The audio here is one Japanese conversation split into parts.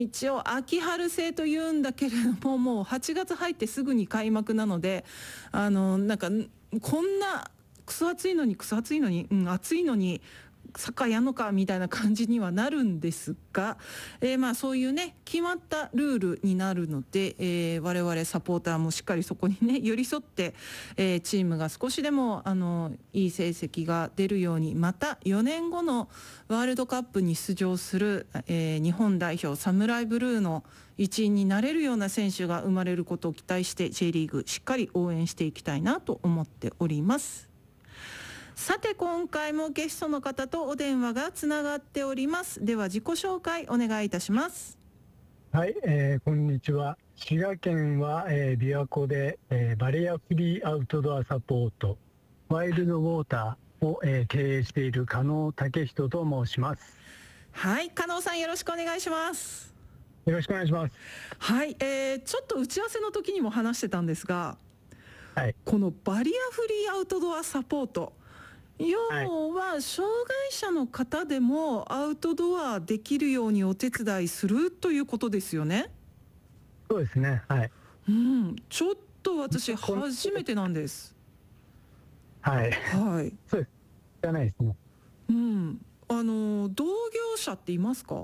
一応秋春制というんだけれども、もう8月入ってすぐに開幕なので、なんかこんなクソ暑いのに、暑いのにサッカーやんのかみたいな感じにはなるんですが、まあそういうね決まったルールになるので、我々サポーターもしっかりそこにね寄り添って、チームが少しでもいい成績が出るように、また4年後のワールドカップに出場する、日本代表サムライブルーの一員になれるような選手が生まれることを期待して J リーグしっかり応援していきたいなと思っております。さて今回もゲストの方とお電話がつながっております。では自己紹介お願いいたします。 はい、こんにちは。滋賀県は、琵琶湖で、バリアフリーアウトドアサポートワイルドウォーターを、経営している加納武人と申します。 はい、加納さんよろしくお願いします。 よろしくお願いします。 はい、ちょっと打ち合わせの時にも話してたんですが、 はい、 このバリアフリーアウトドアサポート、要は障害者の方でもアウトドアできるようにお手伝いするということですよね。 そうですね。はい。 ちょっと私初めてなんです。 はい。 はい。 そうです。じゃないですね。 同業者っていますか？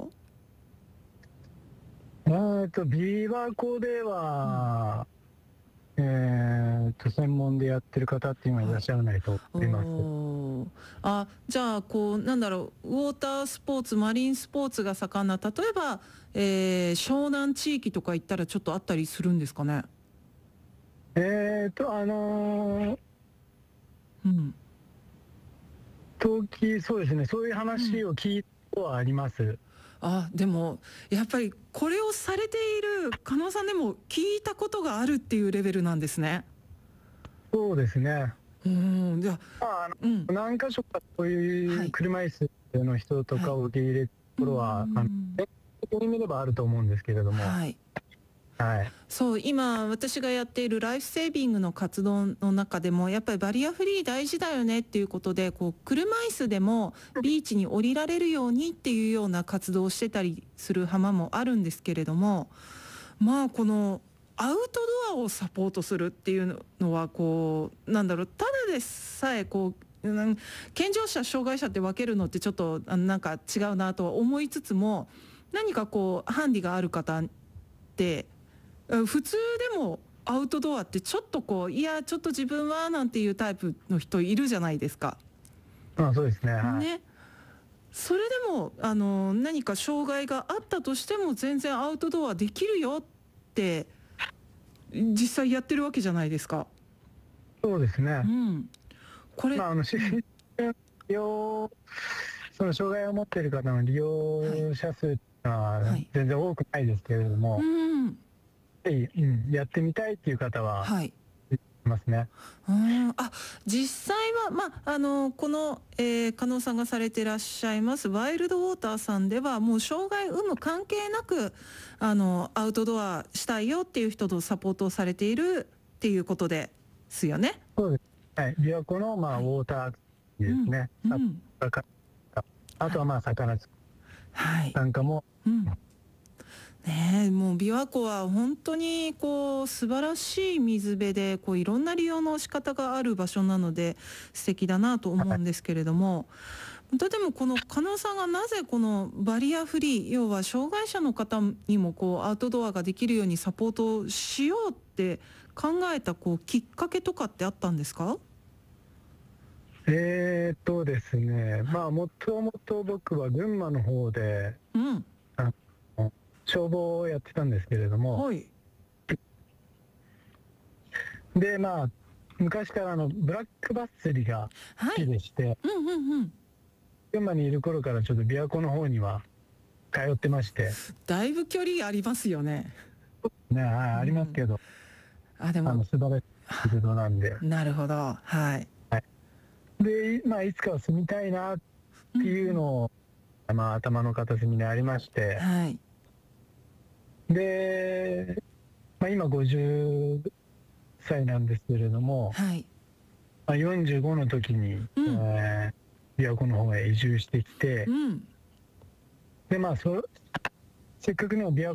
琵琶湖では、専門でやってる方っていうのはいらっしゃらないと思います。 じゃあこうなんだろう、ウォータースポーツ、マリンスポーツが盛んな、例えば、湘南地域とか行ったらちょっとあったりするんですかね。うん。 そうですね。そういう話を聞いたことはあります。 でもやっぱりこれをされている加納さんでも聞いたことがあるっていうレベルなんですね。 そうですね。 じゃあ、 何箇所かそういう車椅子の人とかを受け入れるところは、全国的に見ればあると思うんですけれども、 はい。 はい、 そう今私がやっているライフセービングの活動の中でもやっぱりバリアフリー大事だよねっていうことで、こう車椅子でもビーチに降りられるようにっていうような活動をしてたりする浜もあるんですけれども、まあこのアウトドアをサポートするっていうのはこうなんだろう、ただでさえこう健常者障害者って分けるのってちょっとなんか違うなとは思いつつも、何かこうハンディがある方って普通でもアウトドアってちょっとこう、いやちょっと自分はなんていうタイプの人いるじゃないですか。 そうですね。はい、 ね。それでも何か障害があったとしても全然アウトドアできるよって実際やってるわけじゃないですか。 そうですね。 これ、 その障害を持っている方の利用者数は全然多くないですけれども、やってみたいっていう方はいますね。 実際は、この、加納さんがされてらっしゃいますワイルドウォーターさんではもう障害有無関係なくアウトドアしたいよっていう人とサポートをされているっていうことですよね。 そうです。はい、琵琶湖の、ウォーターですね。あとは魚なんかも、 もう琵琶湖は本当にこう素晴らしい水辺でこういろんな利用の仕方がある場所なので素敵だなと思うんですけれども、でもこの加納さんがなぜこのバリアフリー、要は障害者の方にもこうアウトドアができるようにサポートしようって考えたこうきっかけとかってあったんですか？ ですね、もともと僕は群馬の方で、消防をやってたんですけれども、で昔からブラックバス釣りが好きでして、群馬にいる頃からちょっと琵琶湖の方には通ってまして。 だいぶ距離ありますよね。 ありますけど、 でも素晴らしい活動なんで。 なるほど。はい。 でいつかは住みたいなっていうのを、頭の片隅にありまして、で、今50歳なんですけれども、45の時に、琵琶湖の方へ移住してきて、でそせっかくね、琵琶